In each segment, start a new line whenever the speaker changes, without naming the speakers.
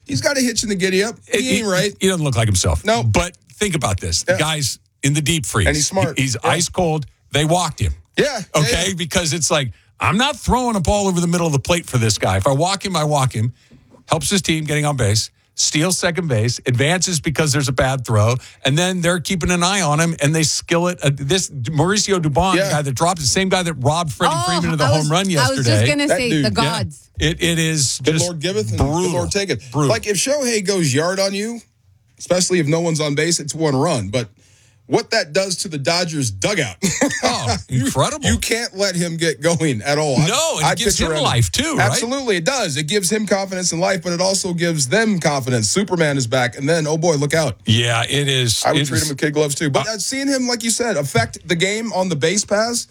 He's got a hitch in the giddy up. He ain't right.
He doesn't look like himself.
No.
But think about this. The guy's in the deep freeze.
And he's smart.
He's ice cold. They walked him.
Yeah.
Okay?
Yeah.
Because it's like, I'm not throwing a ball over the middle of the plate for this guy. If I walk him, I walk him. Helps his team getting on base. Steals second base, advances because there's a bad throw, and then they're keeping an eye on him, and they skill it. This Mauricio Dubon, the guy that dropped, the same guy that robbed Freddie Freeman of the home run yesterday.
I was just going to say
dude,
the gods.
Yeah. It is
Good
just
Lord giveth and
brutal.
good Lord taketh.
Brutal.
Like if Shohei goes yard on you, especially if no one's on base, it's one run. But what that does to the Dodgers dugout.
Oh, incredible.
You can't let him get going at all.
No, and it gives him life too, right?
Absolutely, it does. It gives him confidence in life, but it also gives them confidence. Superman is back, and then, oh boy, look out.
Yeah, it is.
I would treat him with kid gloves too. But seeing him, like you said, affect the game on the base pass,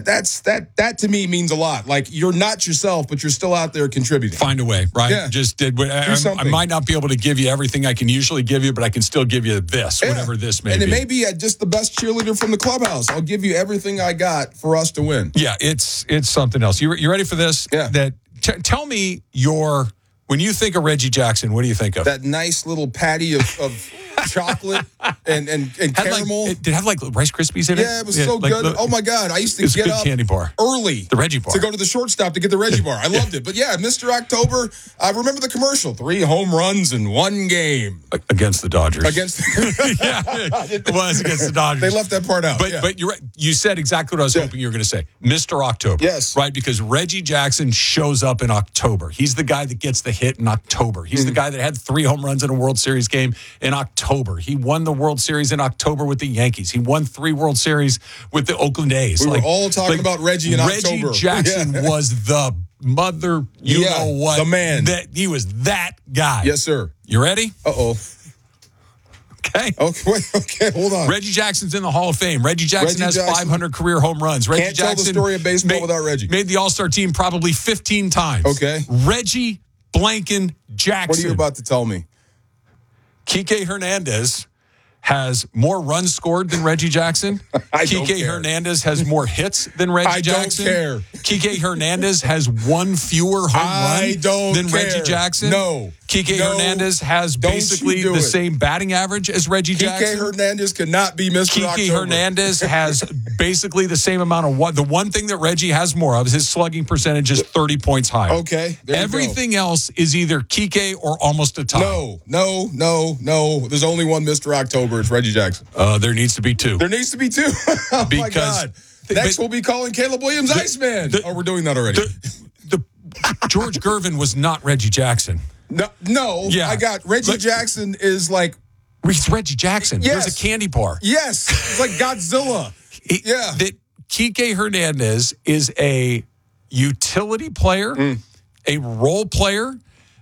that to me means a lot. Like you're not yourself, but you're still out there contributing.
Find a way, right?
Yeah.
Just did. I might not be able to give you everything I can usually give you, but I can still give you this, whatever this may be.
And it may be just the best cheerleader from the clubhouse. I'll give you everything I got for us to win.
Yeah, it's something else. You ready for this?
Yeah.
Tell me when you think of Reggie Jackson, what do you think of?
That nice little patty of chocolate and caramel.
Did it have like Rice Krispies in it?
Yeah, it was so good. Oh my God. I used to get up
candy bar.
Early.
The Reggie bar.
To go to the shortstop to get the Reggie bar. I loved it. But yeah, Mr. October, I remember the commercial. 3 home runs in one game.
Against the Dodgers.
Yeah,
it was against the Dodgers.
They left that part out.
But you're right. You said exactly what I was hoping you were going to say. Mr. October.
Yes.
Right? Because Reggie Jackson shows up in October. He's the guy that gets the hit in October. He's the guy that had 3 home runs in a World Series game in October. He won the World Series in October with the Yankees. He won 3 World Series with the Oakland A's.
We were all talking about Reggie in October.
Reggie Jackson was the mother, know what.
The man.
He was that guy.
Yes, sir.
You ready?
Uh-oh.
Okay.
Okay, hold on.
Reggie Jackson's in the Hall of Fame. Reggie Jackson has 500 career home runs. Reggie
Can't tell the story of baseball without Reggie.
Made the All-Star team probably 15 times.
Okay.
Reggie Blanken Jackson.
What are you about to tell me?
Kike Hernandez has more runs scored than Reggie Jackson. Kike Hernandez has more hits than Reggie Jackson.
I don't care.
Kike Hernandez has 1 fewer home run than Reggie Jackson.
No.
Kike Hernandez has basically the same batting average as Reggie Jackson.
Kike Hernandez cannot be Mr. October.
Kike Hernandez has basically the same amount of what. The one thing that Reggie has more of is his slugging percentage is 30 points higher.
Okay.
Everything else is either Kike or almost a tie.
No. There's only one Mr. October. It's Reggie Jackson.
There needs to be 2.
There needs to be 2. Oh, my God. Next, we'll be calling Caleb Williams Iceman. We're doing that already.
George Gervin was not Reggie Jackson.
No. Yeah. I got Reggie Jackson is like.
He's Reggie Jackson.
Yes.
There's a candy bar.
Yes. It's like Godzilla.
That Kike Hernandez is a utility player, a role player,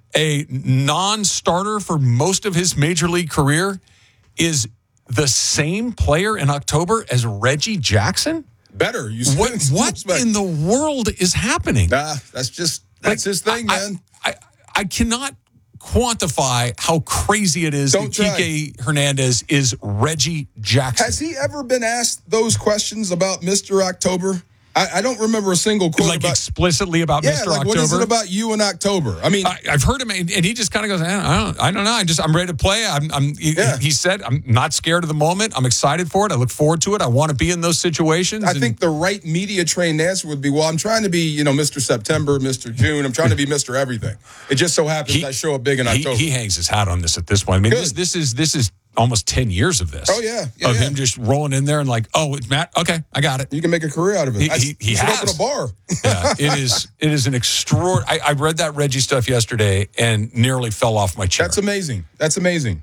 a non-starter for most of his major league career, is the same player in October as Reggie Jackson?
Better.
What in the world is happening?
That's his thing, man.
I cannot quantify how crazy it is that Kike Hernandez is Reggie Jackson.
Has he ever been asked those questions about Mr. October? I don't remember a single quote
explicitly about Mr. October.
What is it about you in October? I mean,
I've heard him, and he just kind of goes, I don't know. I'm ready to play. He said, I'm not scared of the moment. I'm excited for it. I look forward to it. I want to be in those situations.
I think the right media trained answer would be, well, I'm trying to be, Mr. September, Mr. June. I'm trying to be Mr. Everything. It just so happens I show up big in October.
He hangs his hat on this at this point. I mean, this is almost 10 years of this.
Oh, yeah.
Of him just rolling in there and like, oh, it's Matt. Okay, I got it.
You can make a career out of it.
He has.
Open a bar.
Yeah, it is an extraordinary. I read that Reggie stuff yesterday and nearly fell off my chair.
That's amazing.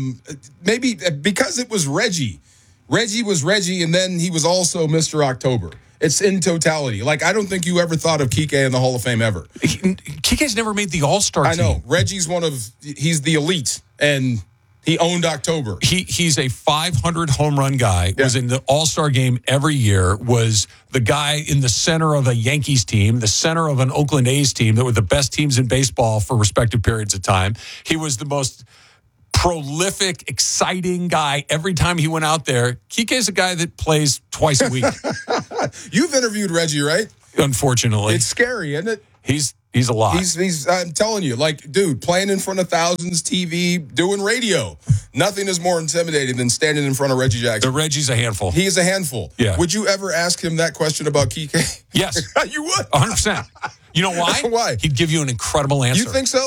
Maybe because it was Reggie. Reggie was Reggie, and then he was also Mr. October. It's in totality. Like, I don't think you ever thought of Kike in the Hall of Fame ever.
Kike's never made the All-Star team.
I know. Reggie's he's the elite, and he owned October.
He's a 500 home run guy, was in the All-Star game every year, was the guy in the center of a Yankees team, the center of an Oakland A's team that were the best teams in baseball for respective periods of time. He was the most prolific, exciting guy every time he went out there. Kike is a guy that plays twice a week.
You've interviewed Reggie, right?
Unfortunately.
It's scary, isn't it?
He's He's a lot.
I'm telling you, like, dude, playing in front of thousands, TV, doing radio. Nothing is more intimidating than standing in front of Reggie Jackson.
Reggie's a handful.
He is a handful.
Yeah.
Would you ever ask him that question about Kike?
Yes.
You would.
100%. You know why?
Why?
He'd give you an incredible answer.
You think so?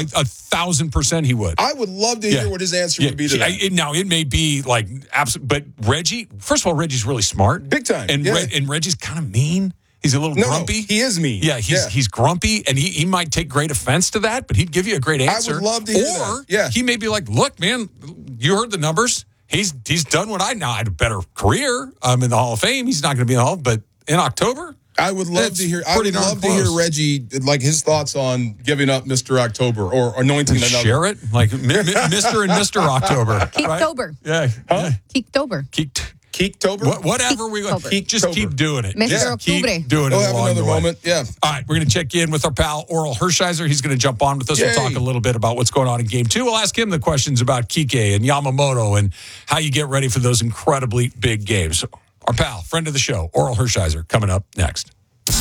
1,000% he would.
I would love to hear what his answer would be to that.
Now, it may be like absolute, but Reggie, first of all, Reggie's really smart.
Big time.
And, and Reggie's kind of mean. He's a little grumpy.
He is mean.
Yeah, he's grumpy, and he might take great offense to that, but he'd give you a great answer.
I would love to hear that.
Or he may be like, look, man, you heard the numbers. He's done what I had a better career. I'm in the Hall of Fame. He's not going to be in the Hall, but in October,
I would love to hear. I would love to hear Reggie, like, his thoughts on giving up Mr. October or anointing another.
Share it, like Mr. and Mr. October.
Keektober.
Right? Yeah.
Keektober.
Keektober?
Whatever we want. Just keep doing it.
Mr.
Just
Octubre.
keep doing it.
We'll have another moment. Yeah.
All right, we're going to check in with our pal Oral Hershiser. He's going to jump on with us. We'll talk a little bit about what's going on in Game 2. We'll ask him the questions about Kike and Yamamoto and how you get ready for those incredibly big games. Our pal, friend of the show, Oral Hershiser, coming up next.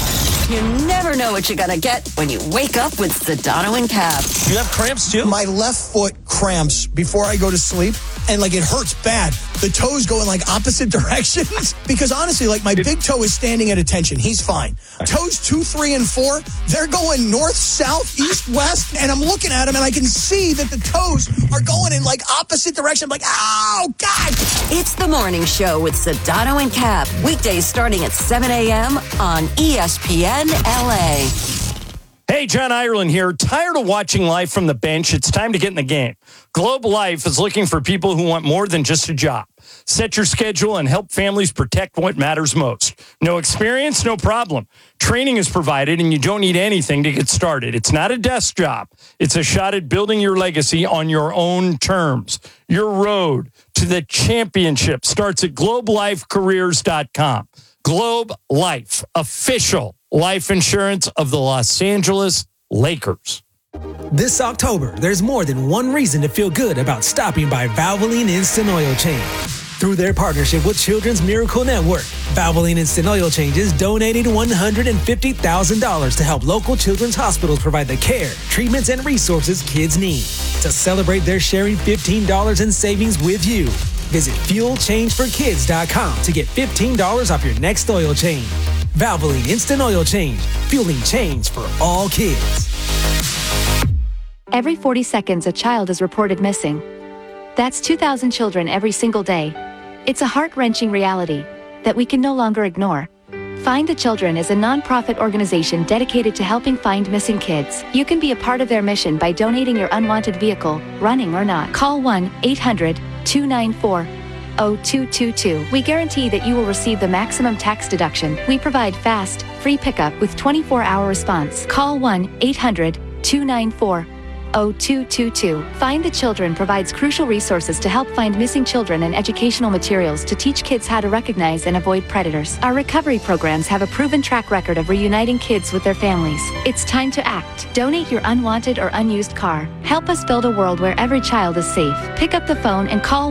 You never know what you're going to get when you wake up with Sedano and Cap.
You have cramps too?
My left foot cramps before I go to sleep, and like it hurts bad. The toes go in like opposite directions because honestly, like my big toe is standing at attention. He's fine. Toes 2, 3, and 4, they're going north, south, east, west, and I'm looking at them and I can see that the toes are going in like opposite direction. I'm like, oh God!
It's the morning show with Sedano and Cap. Weekdays starting at 7 a.m. on ESPN LA.
Hey, John Ireland here. Tired of watching life from the bench? It's time to get in the game. Globe Life is looking for people who want more than just a job. Set your schedule and help families protect what matters most. No experience? No problem. Training is provided and you don't need anything to get started. It's not a desk job. It's a shot at building your legacy on your own terms. Your road to the championship starts at globelifecareers.com. Globe Life, official life insurance of the Los Angeles Lakers.
This October, there's more than one reason to feel good about stopping by Valvoline Instant Oil Change. Through their partnership with Children's Miracle Network, Valvoline Instant Oil Changes donated $150,000 to help local children's hospitals provide the care, treatments, and resources kids need. To celebrate, they're sharing $15 in savings with you. Visit FuelChangeForKids.com to get $15 off your next oil change. Valvoline Instant Oil Change, fueling change for all kids.
Every 40 seconds, a child is reported missing. That's 2,000 children every single day. It's a heart-wrenching reality that we can no longer ignore. Find the Children is a non-profit organization dedicated to helping find missing kids. You can be a part of their mission by donating your unwanted vehicle, running or not. Call 1-800-294-0222. We guarantee that you will receive the maximum tax deduction. We provide fast, free pickup with 24-hour response. Call 1-800-294-0222. Find the Children provides crucial resources to help find missing children and educational materials to teach kids how to recognize and avoid predators. Our recovery programs have a proven track record of reuniting kids with their families. It's time to act. Donate your unwanted or unused car. Help us build a world where every child is safe. Pick up the phone and call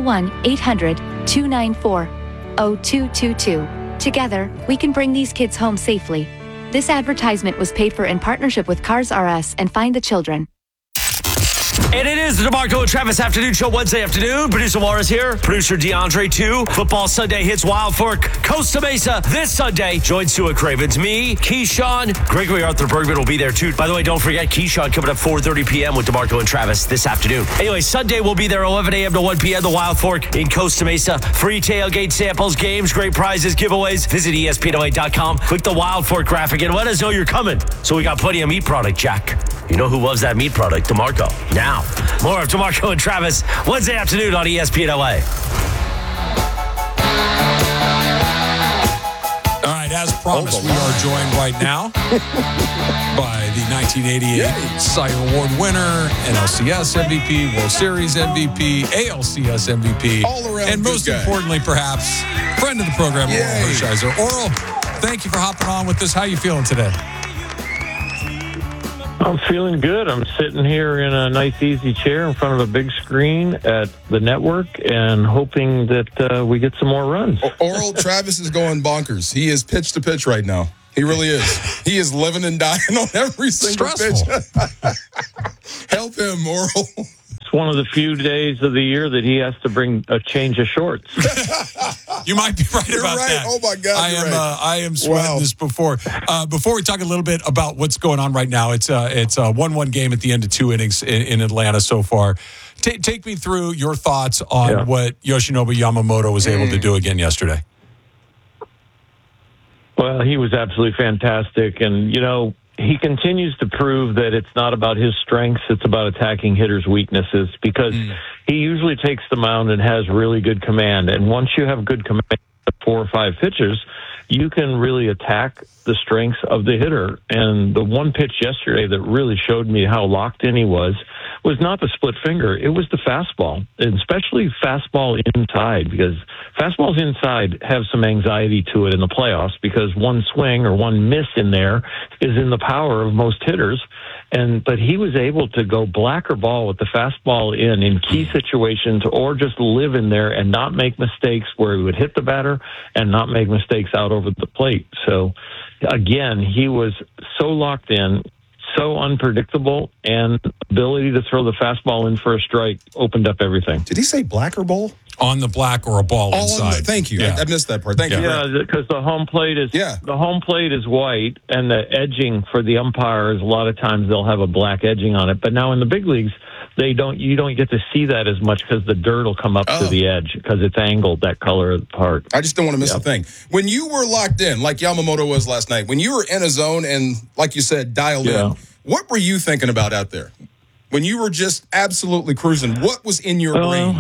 1-800-294-0222. Together, we can bring these kids home safely. This advertisement was paid for in partnership with Cars R Us and Find the Children.
And it is the DeMarco and Travis Afternoon Show Wednesday afternoon. Producer Laura's here. Producer DeAndre, too. Football Sunday hits Wild Fork, Costa Mesa this Sunday. Joins Stuart Cravens. Me, Keyshawn, Gregory Arthur Bergman will be there, too. By the way, don't forget Keyshawn coming up 4:30 p.m. with DeMarco and Travis this afternoon. Anyway, Sunday we'll be there 11 a.m. to 1 p.m. The Wild Fork in Costa Mesa. Free tailgate samples, games, great prizes, giveaways. Visit ESPNOA.com. Click the Wild Fork graphic and let us know you're coming. So we got plenty of meat product, Jack. You know who loves that meat product? DeMarco. Now, more of DeMarco and Travis Wednesday afternoon on ESPN LA.
All right, as promised, we are joined right now by the 1988 Cy Young Award winner, NLCS MVP, World Series MVP, ALCS MVP,
all around,
and most importantly, perhaps, friend of the program, Oral Hershiser. Oral, thank you for hopping on with us. How are you feeling today?
I'm feeling good. I'm sitting here in a nice, easy chair in front of a big screen at the network and hoping that we get some more runs.
Oral, Travis is going bonkers. He is pitch to pitch right now. He really is. He is living and dying on every single pitch. Help him, Oral.
It's one of the few days of the year that he has to bring a change of shorts.
You might be right
You're
about
right.
that.
Oh, my God,
I am sweating this before. Before we talk a little bit about what's going on right now, it's a 1-1 game at the end of 2 innings in Atlanta so far. Take me through your thoughts on what Yoshinobu Yamamoto was able to do again yesterday.
Well, he was absolutely fantastic. And, he continues to prove that it's not about his strengths, it's about attacking hitters' weaknesses, because he usually takes the mound and has really good command. And once you have good command of 4 or 5 pitches, you can really attack the strengths of the hitter. And the one pitch yesterday that really showed me how locked in he was not the split finger. It was the fastball, and especially fastball inside, because fastballs inside have some anxiety to it in the playoffs, because one swing or one miss in there is in the power of most hitters. But he was able to go black or ball with the fastball in key situations, or just live in there and not make mistakes where he would hit the batter and not make mistakes out over the plate. So again, he was so locked in, so unpredictable, and ability to throw the fastball in for a strike opened up everything.
Did he say black or ball?
On the black or a ball inside.
Thank you.
Yeah.
I missed that part. Thank you.
Yeah, because the home plate is white, and the edging for the umpires, a lot of times they'll have a black edging on it. But now in the big leagues, you don't get to see that as much, because the dirt will come up to the edge because it's angled that color of the part.
I just don't want to miss a thing. When you were locked in, like Yamamoto was last night, when you were in a zone and, like you said, dialed in, what were you thinking about out there? When you were just absolutely cruising, what was in your brain?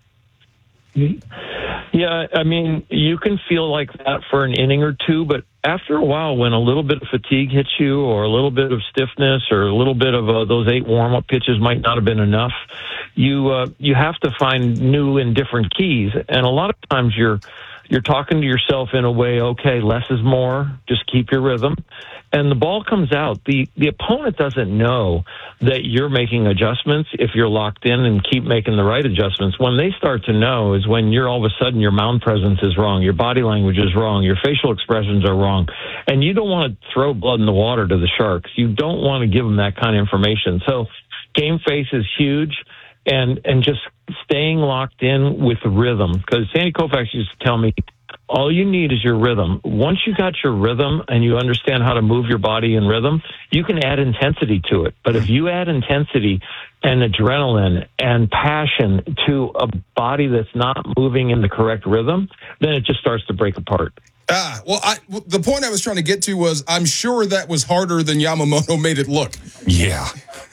Yeah, I mean, you can feel like that for an inning or two, but after a while, when a little bit of fatigue hits you, or a little bit of stiffness, or a little bit of those 8 warm-up pitches might not have been enough, you have to find new and different keys. And a lot of times you're talking to yourself in a way, okay, less is more, just keep your rhythm. And the ball comes out. The opponent doesn't know that you're making adjustments if you're locked in and keep making the right adjustments. When they start to know is when you're all of a sudden your mound presence is wrong, your body language is wrong, your facial expressions are wrong, and you don't want to throw blood in the water to the Sharks. You don't want to give them that kind of information. So game face is huge, and just staying locked in with rhythm. Because Sandy Koufax used to tell me, all you need is your rhythm. Once you got your rhythm and you understand how to move your body in rhythm, you can add intensity to it. But if you add intensity and adrenaline and passion to a body that's not moving in the correct rhythm, then it just starts to break apart.
The point I was trying to get to was, I'm sure that was harder than Yamamoto made it look.
Yeah.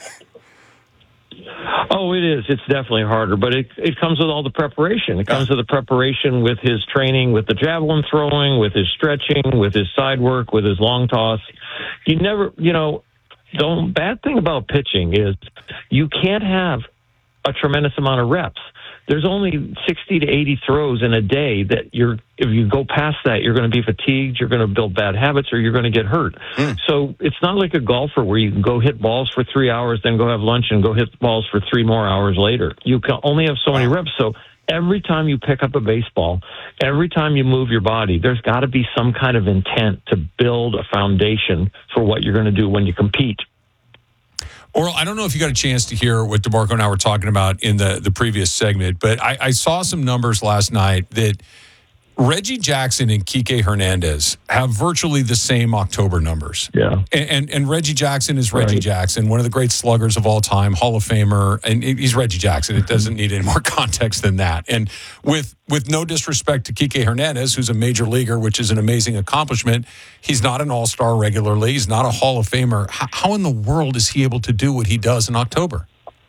Oh, it is. It's definitely harder, but it comes with all the preparation. It comes with the preparation with his training, with the javelin throwing, with his stretching, with his side work, with his long toss. You never, the bad thing about pitching is you can't have a tremendous amount of reps. There's only 60 to 80 throws in a day that if you go past that, you're going to be fatigued, you're going to build bad habits, or you're going to get hurt. So it's not like a golfer where you can go hit balls for 3 hours, then go have lunch and go hit balls for 3 more hours later. You can only have so many reps. So every time you pick up a baseball, every time you move your body, there's got to be some kind of intent to build a foundation for what you're going to do when you compete.
Oral, I don't know if you got a chance to hear what DeMarco and I were talking about in the previous segment, but I saw some numbers last night that Reggie Jackson and Kike Hernandez have virtually the same October numbers.
Yeah.
And Reggie Jackson is Reggie Jackson, one of the great sluggers of all time, Hall of Famer, and he's Reggie Jackson. It doesn't need any more context than that. And with no disrespect to Kike Hernandez, who's a major leaguer, which is an amazing accomplishment, he's not an all-star regularly. He's not a Hall of Famer. How in the world is he able to do what he does in October?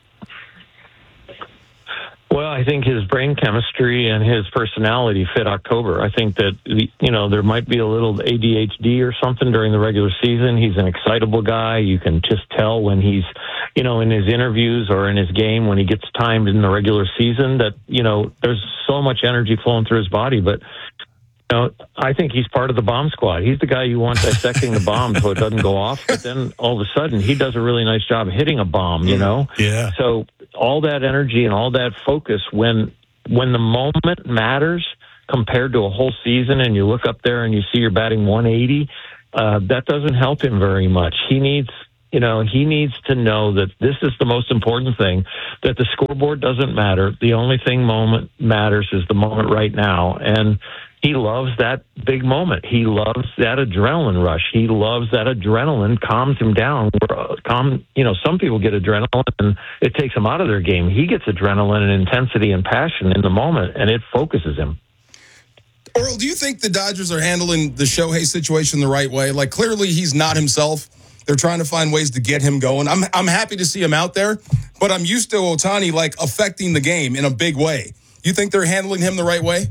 Well, I think his brain chemistry and his personality fit October. I think that, there might be a little ADHD or something during the regular season. He's an excitable guy. You can just tell when he's, in his interviews or in his game, when he gets timed in the regular season, that, there's so much energy flowing through his body. But, I think he's part of the bomb squad. He's the guy you want dissecting the bomb so it doesn't go off. But then all of a sudden, he does a really nice job hitting a bomb,
Yeah.
So all that energy and all that focus, when the moment matters compared to a whole season, and you look up there and you see you're batting 180, that doesn't help him very much. He needs to know that this is the most important thing, that the scoreboard doesn't matter. The only thing moment matters is the moment right now. And he loves that big moment. He loves that adrenaline rush. He loves that adrenaline calms him down. Some people get adrenaline and it takes them out of their game. He gets adrenaline and intensity and passion in the moment, and it focuses him.
Earl, do you think the Dodgers are handling the Shohei situation the right way? Like, clearly he's not himself. They're trying to find ways to get him going. I'm happy to see him out there, but I'm used to Ohtani, like, affecting the game in a big way. You think they're handling him the right way?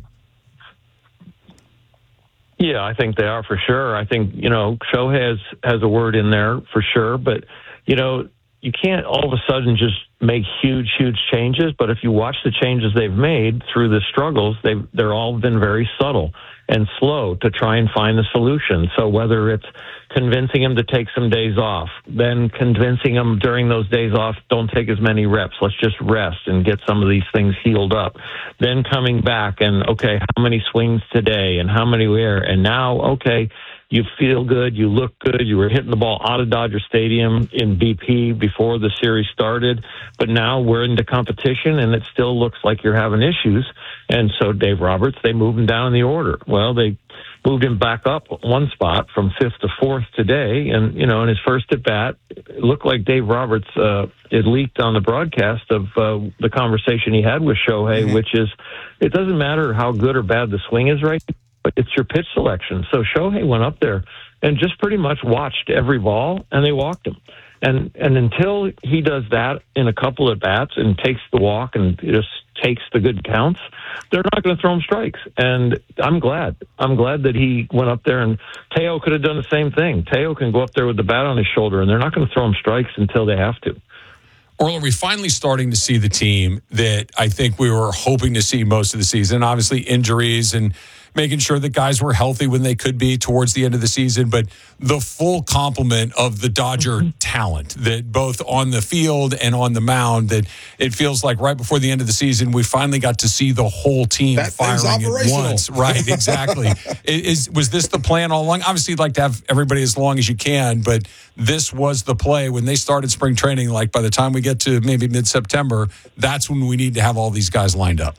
Yeah, I think they are for sure. I think, Shohei has a word in there for sure, but, you can't all of a sudden just make huge, huge changes. But if you watch the changes they've made through the struggles, they're all been very subtle and slow to try and find the solution. So whether it's convincing him to take some days off, then convincing him during those days off, don't take as many reps. Let's just rest and get some of these things healed up. Then coming back and, okay, how many swings today and how many where? And now, okay, you feel good, you look good, you were hitting the ball out of Dodger Stadium in BP before the series started, but now we're into competition and it still looks like you're having issues. And so Dave Roberts, they moved him down in the order. Well, they moved him back up one spot from 5th to 4th today. And, in his first at bat, it looked like Dave Roberts, it leaked on the broadcast of the conversation he had with Shohei, which is, it doesn't matter how good or bad the swing is right now, but it's your pitch selection. So Shohei went up there and just pretty much watched every ball, and they walked him. And until he does that in a couple of bats and takes the walk and just takes the good counts, they're not going to throw him strikes. And I'm glad that he went up there, and Teo could have done the same thing. Teo can go up there with the bat on his shoulder, and they're not going to throw him strikes until they have to.
Or are we finally starting to see the team that I think we were hoping to see most of the season? Obviously, injuries and making sure that guys were healthy when they could be towards the end of the season, but the full complement of the Dodger talent, that both on the field and on the mound, that it feels like right before the end of the season, we finally got to see the whole team firing at once. Right, exactly. Was this the plan all along? Obviously, you'd like to have everybody as long as you can, but this was the play. When they started spring training, like by the time we get to maybe mid-September, that's when we need to have all these guys lined up.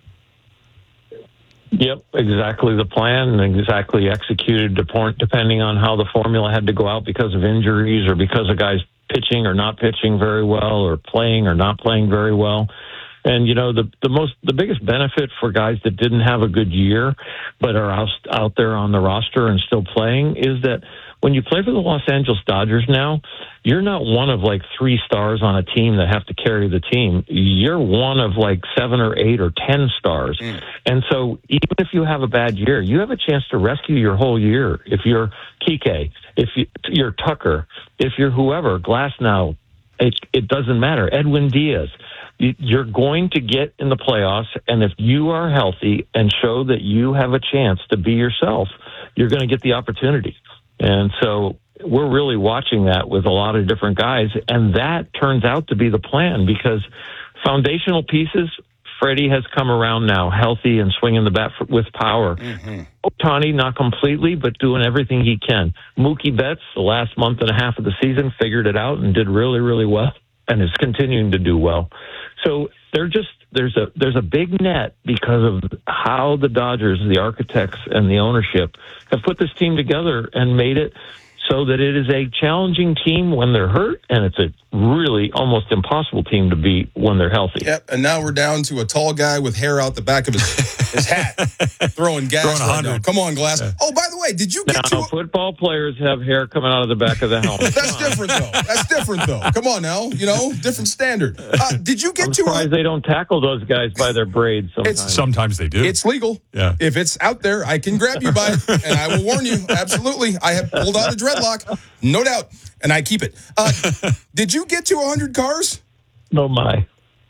Yep, exactly the plan and exactly executed depending on how the formula had to go out because of injuries or because of guys pitching or not pitching very well or playing or not playing very well. And, the biggest benefit for guys that didn't have a good year but are out there on the roster and still playing is that when you play for the Los Angeles Dodgers now, you're not one of like 3 stars on a team that have to carry the team. You're one of like 7 or 8 or 10 stars. And so even if you have a bad year, you have a chance to rescue your whole year. If you're Kike, if you're Tucker, if you're whoever, Glasnow, it doesn't matter. Edwin Diaz. You're going to get in the playoffs, and if you are healthy and show that you have a chance to be yourself, you're going to get the opportunity. And so we're really watching that with a lot of different guys, and that turns out to be the plan because foundational pieces, Freddie has come around now, healthy and swinging the bat with power. Ohtani, not completely, but doing everything he can. Mookie Betts, the last month and a half of the season, figured it out and did really, really well and is continuing to do well. So there's a big net because of how the Dodgers, the architects, and the ownership have put this team together and made it so that it is a challenging team when they're hurt, and it's a really almost impossible team to beat when they're healthy.
Yep, and now we're down to a tall guy with hair out the back of his hat, throwing gas right now. Come on, Glass. Oh, by the way, did you get
now, football players have hair coming out of the back of the helmet.
That's different, though. Come on now, different standard. Did you get
I'm surprised they don't tackle those guys by their braids sometimes.
Sometimes they do.
It's legal.
Yeah.
If it's out there, I can grab you by it, and I will warn you. Absolutely. I have pulled out a dreadlock, no doubt, and I keep it. Did you get to 100 cars?
Oh, my.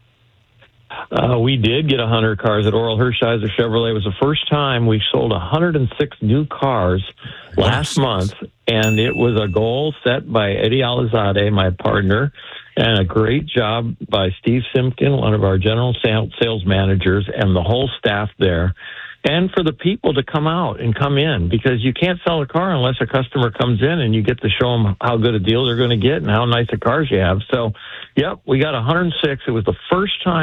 We did get 100 cars at Oral Hershiser Chevrolet. It was the first time we sold 106 new cars last month, and it was a goal set by Eddie Alizadeh, my partner, and a great job by Steve Simpkin, one of our general sales managers, and the whole staff there. and for the people to come out and come in, because you can't sell a car unless a customer comes in and you get to show them how good a deal they're going to get and how nice the cars you have. So, yep, we got 106. It was the first time